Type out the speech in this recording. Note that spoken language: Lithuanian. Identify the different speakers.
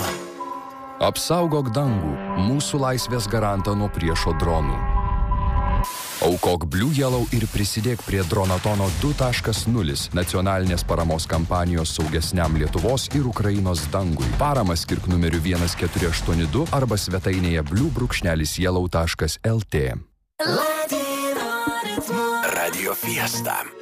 Speaker 1: Apsaugok dangų, mūsų laisvės garantą nuo priešo dronų. Aukok Blue Yellow ir prisidėk prie Dronatono 2.0 nacionalinės paramos kampanijos saugesniam Lietuvos ir Ukrainos dangui. Paramą skirk numeriu 1482 arba svetainėje blue-yellow.lt.
Speaker 2: Radio Fiesta.